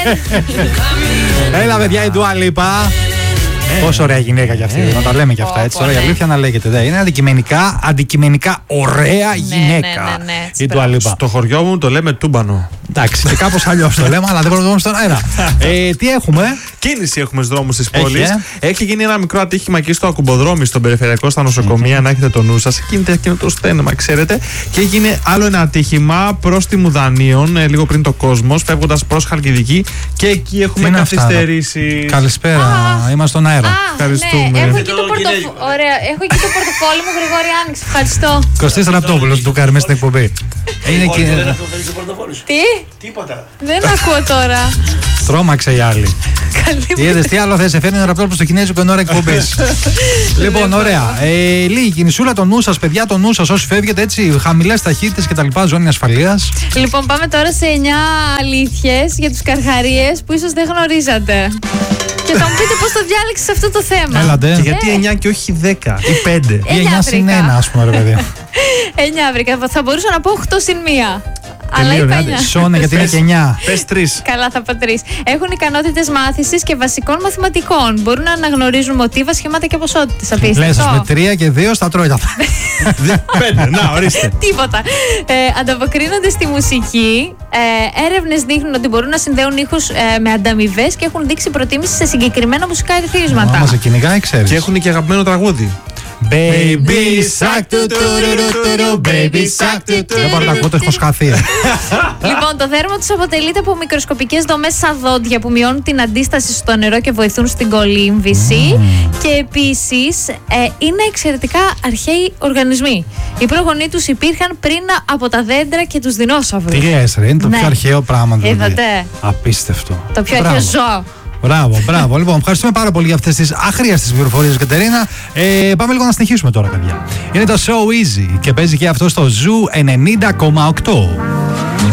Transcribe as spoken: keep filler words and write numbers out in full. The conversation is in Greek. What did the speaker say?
Έλα, παιδιά, η Dua Lipa. Πόσο ωραία γυναίκα κι αυτή, να τα λέμε κι αυτά έτσι. Τώρα η αλήθεια να λέγεται. Δε. Είναι αντικειμενικά, αντικειμενικά ωραία γυναίκα η Dua Lipa. Στο χωριό μου το λέμε τούμπανο. Εντάξει, και κάπως αλλιώς το λέμε, αλλά δεν μπορούμε στον αέρα. ε, τι έχουμε? Κίνηση έχουμε στους δρόμους της πόλης. Έχει, ε? Έχει γίνει ένα μικρό ατύχημα εκεί στο Ακουμποδρόμι, στον περιφερειακό, στα νοσοκομεία. Mm-hmm. Να έχετε το νου σας. Κινείται εκείνο το στένεμα, ξέρετε. Και έγινε άλλο ένα ατύχημα προς τη Μουδανίων, ε, λίγο πριν το Κόσμος, φεύγοντας προς Χαλκιδική. Και εκεί έχουμε καθυστερήσει. Καλησπέρα, ah. είμαστε στον αέρα. Ah, ευχαριστούμε. Ναι, έχω, εκεί το πορτοφ... Ωραία. έχω εκεί το πορτοφόλι μου, Γρηγόρη, άνοιξε. Ευχαριστώ. Κωστής Ραπτόπουλος, του κάνουμε στην εκπομπή. Είναι και... Τι? Τίποτα. Δεν ακούω τώρα. Τρόμαξε η άλλη. Είδες τι άλλο θες, σε φέρνει ο Ραπτόπουλος στο κινέζικο εν ώρα εκπομπής. Λοιπόν, ωραία. Ε, λίγη κινησούλα, το νου σας, παιδιά, το νου σας όσοι φεύγετε έτσι, χαμηλές ταχύτητες και τα λοιπά, ζώνη ασφαλείας. Λοιπόν, πάμε τώρα σε εννιά αλήθειες για τους καρχαρίες που ίσως δεν γνωρίζατε. Και θα μου πείτε πώς το διάλεξες αυτό το θέμα. Έλατε. Και γιατί εννιά και όχι δέκα ή πέντε. Ή εννιά συν ένα, ας πούμε, ρε παιδί. εννιά βρήκα. Θα μπορούσα να πω οκτώ συν μία. Αλλά είπα εννιά. Σώνε, γιατί είναι και εννιά. Πες τρεις. Καλά, θα πω τρεις. Έχουν ικανότητες μάθησης και βασικών μαθηματικών. Μπορούν να αναγνωρίζουν μοτίβα, σχήματα και ποσότητες. Απίστευτο. Λες, με τρία και δύο στα τρώει. Πέντε, να ορίστε. Τίποτα. Ε, ανταποκρίνονται στη μουσική. Ε, έρευνες δείχνουν ότι μπορούν να συνδέουν ήχους ε, με ανταμοιβές και έχουν δείξει προτίμηση σε συγκεκριμένα μουσικά ρυθμίσματα. Μα σε κυνηγάει, ξέρεις. Και έχουν και αγαπημένο τραγούδι. Baby Shark του του Baby Shark του του. Δεν μπορώ να ακούω, το έχω σχαθεί. Λοιπόν, το δέρμα τους αποτελείται από μικροσκοπικές δομές σαν δόντια που μειώνουν την αντίσταση στο νερό και βοηθούν στην κολύμβηση. Και επίσης ε, είναι εξαιρετικά αρχαίοι οργανισμοί. Οι προγονείς τους υπήρχαν πριν από τα δέντρα και τους δεινόσαυρους. Τι λες, ρε, είναι το πιο αρχαίο πράγμα. Είδατε. Απίστευτο. Το πιο αρχαίο ζώο. Μπράβο, μπράβο. Λοιπόν, ευχαριστούμε πάρα πολύ για αυτές τις αχρίαστες πληροφορίες, Κατερίνα. Ε, πάμε λίγο να συνεχίσουμε τώρα, παιδιά. Είναι το So Easy και παίζει και αυτό στο Ζου ενενήντα κόμμα οκτώ.